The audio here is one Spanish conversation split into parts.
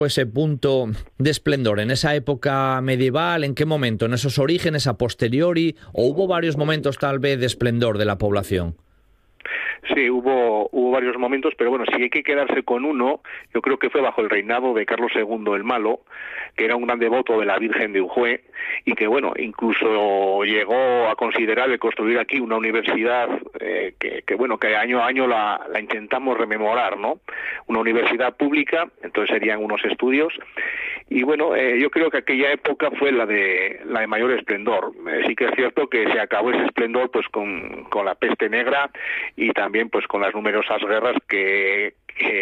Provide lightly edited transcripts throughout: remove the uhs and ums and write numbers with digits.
ese punto de esplendor en esa época medieval? ¿En qué momento? ¿En esos orígenes, a posteriori? ¿O hubo varios momentos tal vez de esplendor de la población? Sí, hubo varios momentos, pero bueno, si hay que quedarse con uno, yo creo que fue bajo el reinado de Carlos II el Malo, que era un gran devoto de la Virgen de Ujue, y que bueno, incluso llegó a considerar el construir aquí una universidad que año a año la intentamos rememorar, ¿no? Una universidad pública, entonces serían unos estudios, y bueno, yo creo que aquella época fue la de mayor esplendor. Sí que es cierto que se acabó ese esplendor pues con la peste negra y también pues con las numerosas guerras que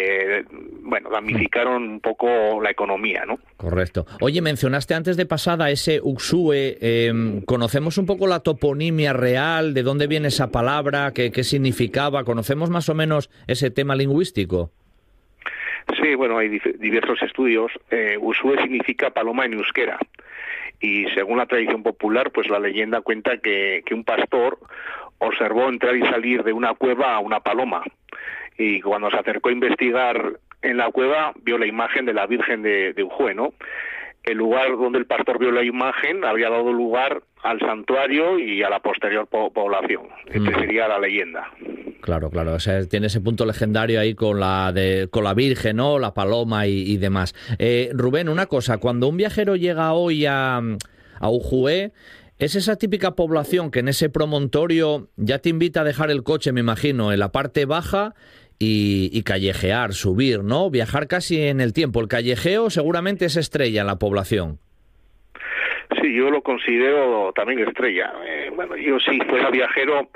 damnificaron un poco la economía, ¿no? Correcto. Oye, mencionaste antes de pasada ese Uxue. ¿Conocemos un poco la toponimia real? ¿De dónde viene esa palabra? ¿Qué significaba? ¿Conocemos más o menos ese tema lingüístico? Sí, bueno, hay diversos estudios. Uxue significa paloma en euskera. Y según la tradición popular, pues la leyenda cuenta que un pastor observó entrar y salir de una cueva a una paloma. Y cuando se acercó a investigar en la cueva, vio la imagen de la Virgen de Ujue, ¿no? El lugar donde el pastor vio la imagen había dado lugar al santuario y a la posterior población. Esta sería la leyenda. Claro. O sea, tiene ese punto legendario ahí con la Virgen, ¿no? La paloma y demás. Rubén, una cosa. Cuando un viajero llega hoy a Ujue, es esa típica población que en ese promontorio ya te invita a dejar el coche, me imagino, en la parte baja y callejear, subir, ¿no? Viajar casi en el tiempo. El callejeo seguramente es estrella en la población. Sí, yo lo considero también estrella. Yo si fuera viajero,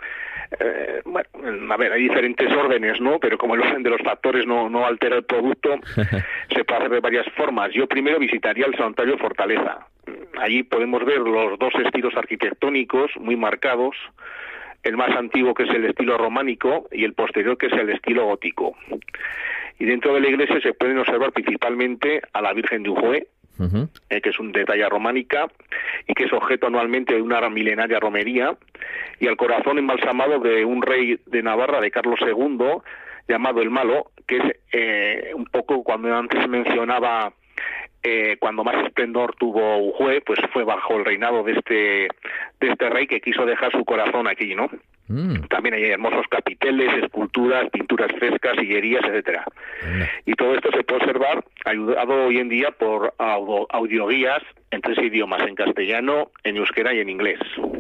hay diferentes órdenes, ¿no? Pero como el orden de los factores no altera el producto, se puede hacer de varias formas. Yo primero visitaría el Santuario Fortaleza. Allí podemos ver los dos estilos arquitectónicos muy marcados, el más antiguo que es el estilo románico y el posterior que es el estilo gótico. Y dentro de la iglesia se pueden observar principalmente a la Virgen de Ujue, que es de talla románica y que es objeto anualmente de una milenaria romería, y al corazón embalsamado de un rey de Navarra, de Carlos II, llamado el Malo, que es un poco cuando antes se mencionaba cuando más esplendor tuvo Ujue, pues fue bajo el reinado de este rey que quiso dejar su corazón aquí, ¿no? También hay hermosos capiteles, esculturas, pinturas frescas, sillerías, etcétera. Y todo esto se puede observar ayudado hoy en día por audioguías en 3 idiomas, en castellano, en euskera y en inglés.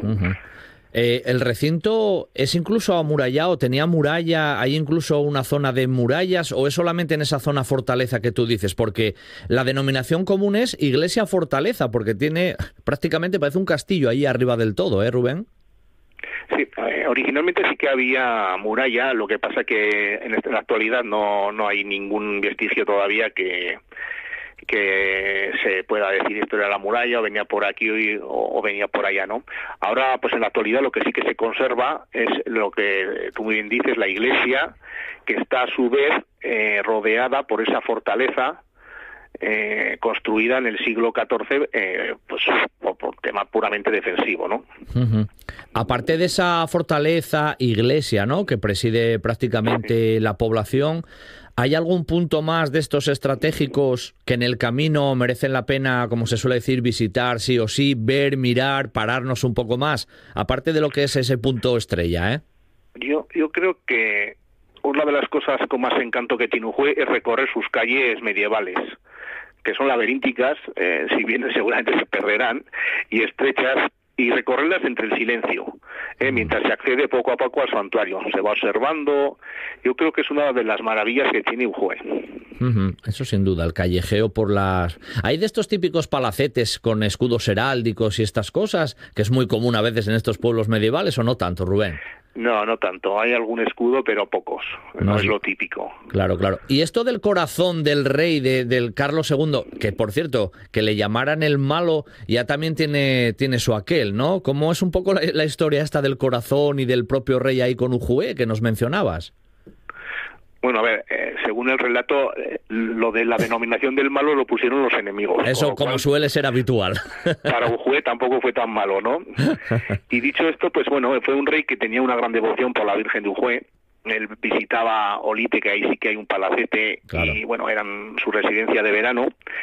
¿El recinto es incluso amurallado? ¿Tenía muralla? ¿Hay incluso una zona de murallas? ¿O es solamente en esa zona fortaleza que tú dices? Porque la denominación común es iglesia-fortaleza, porque tiene prácticamente, parece un castillo ahí arriba del todo, ¿eh, Rubén? Sí, originalmente sí que había muralla, lo que pasa que en la actualidad no hay ningún vestigio todavía que se pueda decir esto era la muralla o venía por aquí o venía por allá, ¿no? Ahora, pues en la actualidad lo que sí que se conserva es lo que tú muy bien dices, la iglesia, que está a su vez rodeada por esa fortaleza construida en el siglo XIV, pues por tema puramente defensivo, ¿no? Aparte de esa fortaleza, iglesia, ¿no?, que preside prácticamente la población, ¿hay algún punto más de estos estratégicos que en el camino merecen la pena, como se suele decir, visitar sí o sí, ver, mirar, pararnos un poco más? Aparte de lo que es ese punto estrella, ¿eh? Yo creo que una de las cosas con más encanto que tiene Ujue es recorrer sus calles medievales, que son laberínticas, si bien seguramente se perderán, y estrechas, y recorrerlas entre el silencio, mientras se accede poco a poco al santuario. Se va observando. Yo creo que es una de las maravillas que tiene Ujue. Eso sin duda, el callejeo por las... ¿Hay de estos típicos palacetes con escudos heráldicos y estas cosas, que es muy común a veces en estos pueblos medievales, o no tanto, Rubén? No tanto. Hay algún escudo, pero pocos. No es lo típico. Claro. Y esto del corazón del rey, del Carlos II, que por cierto, que le llamaran el Malo, ya también tiene su aquel, ¿no? ¿Cómo es un poco la historia esta del corazón y del propio rey ahí con Ujue, que nos mencionabas? Bueno, a ver, según el relato, lo de la denominación del Malo lo pusieron los enemigos. Eso como suele ser habitual. Para Ujue tampoco fue tan malo, ¿no? Y dicho esto, pues bueno, fue un rey que tenía una gran devoción por la Virgen de Ujue, él visitaba Olite, que ahí sí que hay un palacete, claro. Y bueno, eran su residencia de verano,